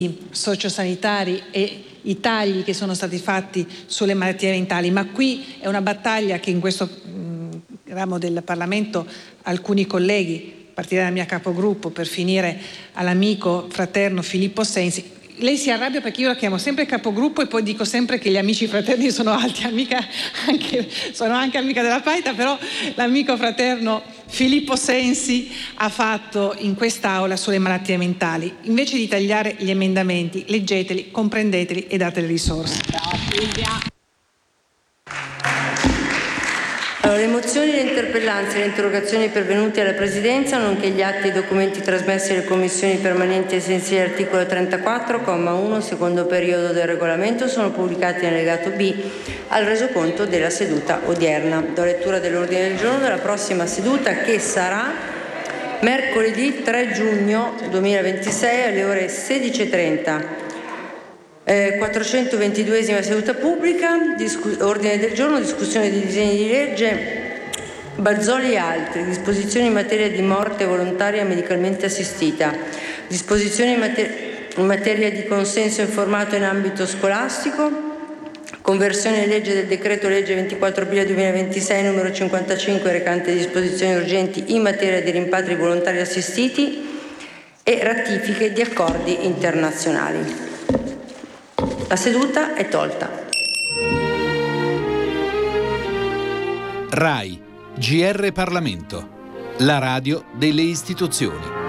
sociosanitari e i tagli che sono stati fatti sulle malattie mentali, ma qui è una battaglia che in questo ramo del Parlamento alcuni colleghi, a partire dalla mia capogruppo per finire all'amico fraterno Filippo Sensi. Lei si arrabbia perché io la chiamo sempre capogruppo e poi dico sempre che gli amici fraterni sono altri, sono anche amica della Paita, però l'amico fraterno Filippo Sensi ha fatto in quest'aula sulle malattie mentali. Invece di tagliare gli emendamenti, leggeteli, comprendeteli e date le risorse. Le mozioni, le interpellanze e le interrogazioni pervenute alla Presidenza, nonché gli atti e i documenti trasmessi alle commissioni permanenti ai sensi dell'articolo 34, comma 1, secondo periodo del regolamento, sono pubblicati nell'allegato B al resoconto della seduta odierna. Do lettura dell'ordine del giorno della prossima seduta, che sarà mercoledì 3 giugno 2026 alle ore 16:30. 422esima seduta pubblica. Ordine del giorno, discussione di disegni di legge Bazzoli e altri, disposizioni in materia di morte volontaria medicalmente assistita, disposizioni in materia di consenso informato in ambito scolastico, conversione in legge del decreto legge 24 aprile 2026 numero 55 recante disposizioni urgenti in materia di rimpatri volontari assistiti e ratifiche di accordi internazionali. La seduta è tolta. RAI, GR Parlamento, la radio delle istituzioni.